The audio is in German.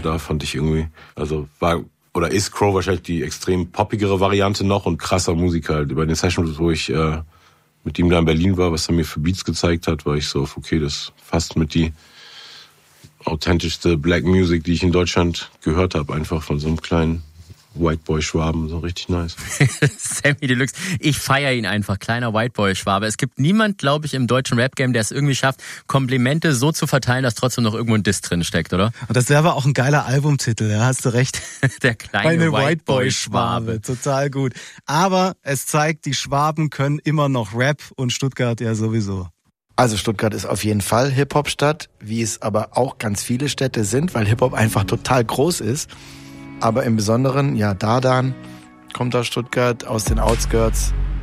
da fand ich irgendwie, also war oder ist Crow wahrscheinlich die extrem poppigere Variante noch und krasser Musiker halt. Bei den Sessions, wo ich mit ihm da in Berlin war, was er mir für Beats gezeigt hat, war ich so auf, okay, das fast mit die authentischste Black Music, die ich in Deutschland gehört habe, einfach von so einem kleinen White Boy Schwaben, so richtig nice. Sammy Deluxe, ich feiere ihn einfach, kleiner White Boy Schwabe. Es gibt niemand, glaube ich, im deutschen Rap-Game, der es irgendwie schafft, Komplimente so zu verteilen, dass trotzdem noch irgendwo ein Diss drin steckt, oder? Und das wäre aber auch ein geiler Albumtitel, ja, hast du recht. Der kleine White Boy Schwabe, total gut. Aber es zeigt, die Schwaben können immer noch Rap und Stuttgart ja sowieso. Also Stuttgart ist auf jeden Fall Hip-Hop-Stadt, wie es aber auch ganz viele Städte sind, weil Hip-Hop einfach total groß ist. Aber im Besonderen, ja, Dardan kommt aus Stuttgart, aus den Outskirts,